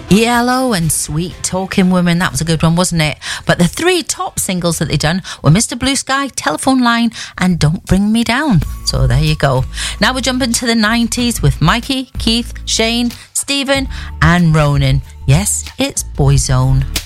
ELO and Sweet Talking Women, that was a good one, wasn't it? But the three top singles that they done were Mr. Blue Sky, Telephone Line and Don't Bring Me Down. So there you go. Now we're jumping to the 90s with Mikey, Keith, Shane, Stephen and Ronan. Yes, it's Boyzone.